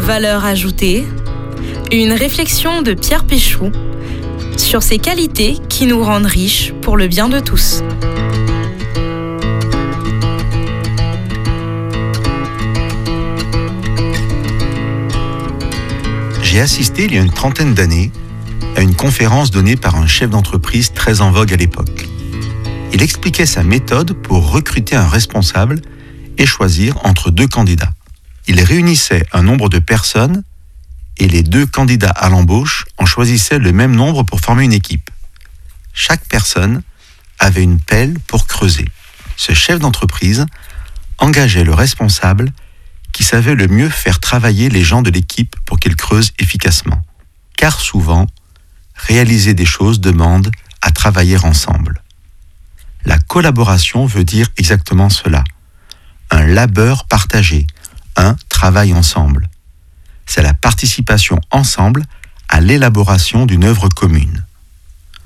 valeur ajoutée, une réflexion de Pierre Péchou sur ces qualités qui nous rendent riches pour le bien de tous. J'ai assisté il y a une trentaine d'années à une conférence donnée par un chef d'entreprise très en vogue à l'époque. Il expliquait sa méthode pour recruter un responsable et choisir entre deux candidats. Il réunissait un nombre de personnes et les deux candidats à l'embauche en choisissaient le même nombre pour former une équipe. Chaque personne avait une pelle pour creuser. Ce chef d'entreprise engageait le responsable qui savait le mieux faire travailler les gens de l'équipe pour qu'ils creusent efficacement. Car souvent, réaliser des choses demande à travailler ensemble. La collaboration veut dire exactement cela. Un labeur partagé, un travail ensemble. C'est la participation ensemble à l'élaboration d'une œuvre commune.